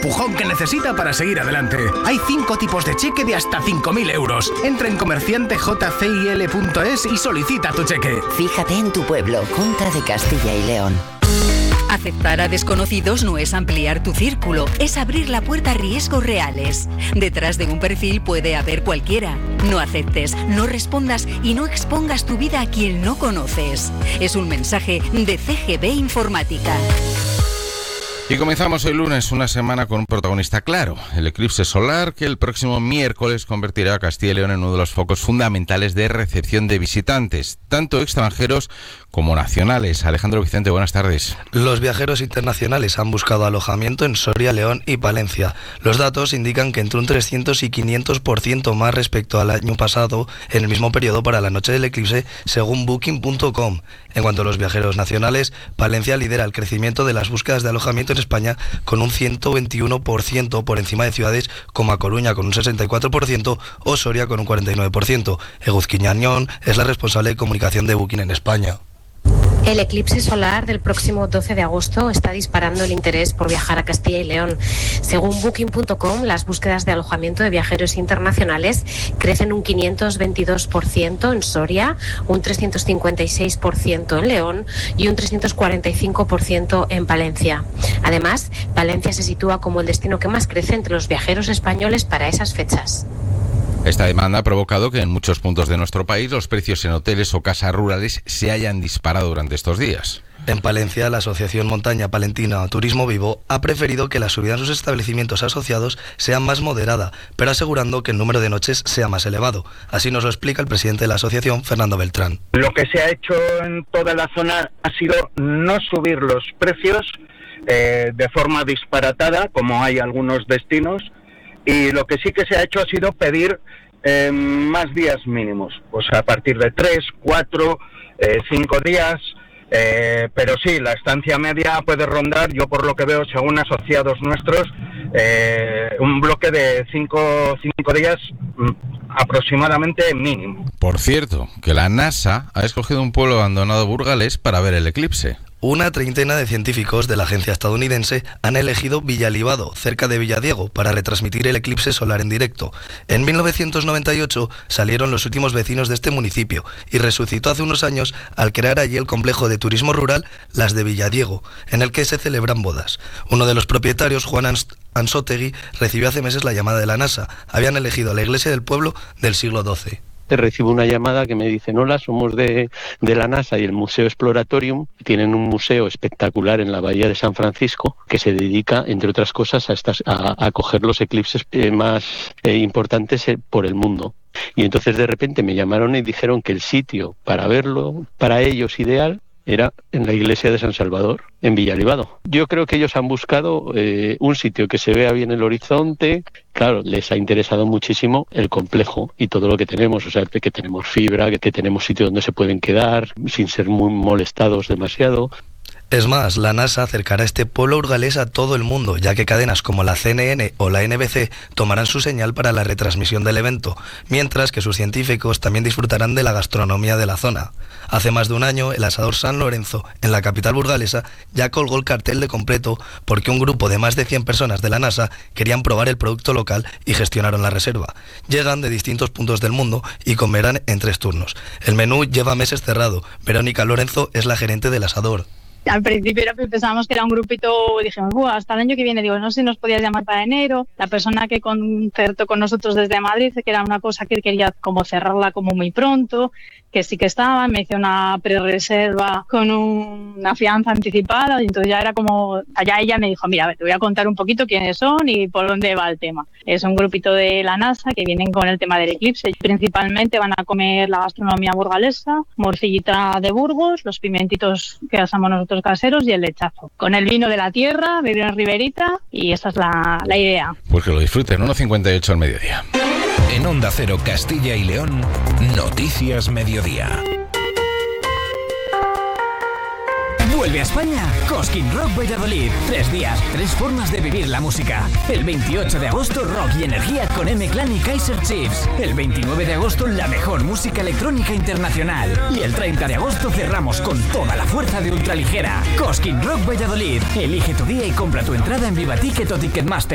empujón que necesita para seguir adelante. Hay 5 tipos de cheque de hasta 5.000 euros. Entra en comerciantejcil.es y solicita tu cheque. Fíjate en tu pueblo, Junta de Castilla y León. Aceptar a desconocidos no es ampliar tu círculo, es abrir la puerta a riesgos reales. Detrás de un perfil puede haber cualquiera. No aceptes, no respondas y no expongas tu vida a quien no conoces. Es un mensaje de CGB Informática. Y comenzamos hoy lunes una semana con un protagonista claro, el eclipse solar que el próximo miércoles convertirá a Castilla y León en uno de los focos fundamentales de recepción de visitantes, tanto extranjeros como nacionales. Alejandro Vicente, buenas tardes. Los viajeros internacionales han buscado alojamiento en Soria, León y Palencia. Los datos indican que entre un 300 y 500% más respecto al año pasado en el mismo periodo para la noche del eclipse, según Booking.com. En cuanto a los viajeros nacionales, Palencia lidera el crecimiento de las búsquedas de alojamiento en España con un 121% por encima de ciudades como A Coruña con un 64% o Soria con un 49%. Eguzquiña Añón es la responsable de comunicación de Booking en España. El eclipse solar del próximo 12 de agosto está disparando el interés por viajar a Castilla y León. Según Booking.com, las búsquedas de alojamiento de viajeros internacionales crecen un 522% en Soria, un 356% en León y un 345% en Palencia. Además, Palencia se sitúa como el destino que más crece entre los viajeros españoles para esas fechas. Esta demanda ha provocado que en muchos puntos de nuestro país los precios en hoteles o casas rurales se hayan disparado durante estos días. En Palencia, la Asociación Montaña Palentina Turismo Vivo ha preferido que la subida en sus establecimientos asociados sea más moderada, pero asegurando que el número de noches sea más elevado. Así nos lo explica el presidente de la asociación, Fernando Beltrán. Lo que se ha hecho en toda la zona ha sido no subir los precios de forma disparatada, como hay algunos destinos, y lo que sí que se ha hecho ha sido pedir más días mínimos, pues a partir de 3, 4, 5 días, pero sí, la estancia media puede rondar, yo por lo que veo, según asociados nuestros, un bloque de 5 días aproximadamente mínimo. Por cierto, que la NASA ha escogido un pueblo abandonado burgalés para ver el eclipse. Una treintena de científicos de la agencia estadounidense han elegido Villalibado, cerca de Villadiego, para retransmitir el eclipse solar en directo. En 1998 salieron los últimos vecinos de este municipio y resucitó hace unos años al crear allí el complejo de turismo rural Las de Villadiego, en el que se celebran bodas. Uno de los propietarios, Juan Ansótegui, recibió hace meses la llamada de la NASA. Habían elegido a la iglesia del pueblo del siglo XII. Recibo una llamada que me dicen: hola, somos de la NASA y el Museo Exploratorium. Tienen un museo espectacular en la bahía de San Francisco que se dedica, entre otras cosas, a coger los eclipses más importantes por el mundo. Y entonces de repente me llamaron y dijeron que el sitio para verlo, para ellos ideal, era en la iglesia de San Salvador, en Villalibado. Yo creo que ellos han buscado un sitio que se vea bien el horizonte. Claro, les ha interesado muchísimo el complejo y todo lo que tenemos, o sea, que tenemos fibra, que tenemos sitio donde se pueden quedar sin ser muy molestados demasiado. Es más, la NASA acercará este pueblo burgalés a todo el mundo, ya que cadenas como la CNN o la NBC tomarán su señal para la retransmisión del evento, mientras que sus científicos también disfrutarán de la gastronomía de la zona. Hace más de un año, el Asador San Lorenzo, en la capital burgalesa, ya colgó el cartel de completo porque un grupo de más de 100 personas de la NASA querían probar el producto local y gestionaron la reserva. Llegan de distintos puntos del mundo y comerán en 3 turnos. El menú lleva meses cerrado. Verónica Lorenzo es la gerente del Asador. Al principio pensábamos que era un grupito, dijimos, hasta el año que viene, no sé si nos podías llamar para enero. La persona que concertó con nosotros desde Madrid, que era una cosa que él quería como cerrarla como muy pronto, que sí que estaba, me hizo una prerreserva con una fianza anticipada, y entonces ya era como, allá ella me dijo, mira, a ver, te voy a contar un poquito quiénes son y por dónde va el tema. Es un grupito de la NASA que vienen con el tema del eclipse. Principalmente van a comer la gastronomía burgalesa, morcillita de Burgos, los pimentitos que asamos nosotros caseros y el lechazo. Con el vino de la tierra, vivir en Riberita, y esa es la idea. Pues que lo disfruten, 1:58 al mediodía. En Onda Cero Castilla y León, Noticias Mediodía. Vuelve a España Cosquín Rock Valladolid. 3 días, 3 formas de vivir la música. El 28 de agosto, rock y energía con M-Clan y Kaiser Chiefs. El 29 de agosto, la mejor música electrónica internacional. Y el 30 de agosto cerramos con toda la fuerza de Ultraligera. Cosquín Rock Valladolid. Elige tu día y compra tu entrada en Viva Ticket o Ticketmaster.